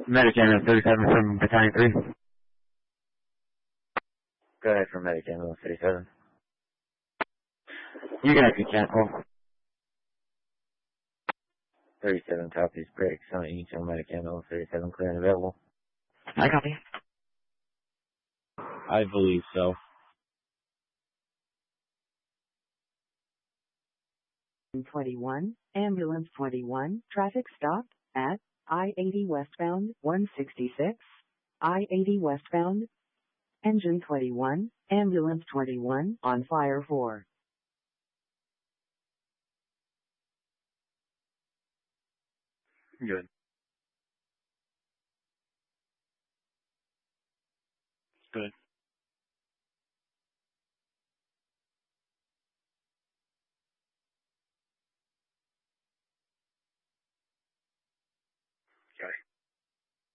Medic ambulance 37 from Battalion 3. Go ahead for medic ambulance 37. You can actually cancel. 37 copies, break, Summit Intel medic ambulance 37 clear and available. I copy. I believe so. Ambulance 21, traffic stop at I-80 westbound 166, I-80 westbound. Engine 21, ambulance 21 on fire 4. Good.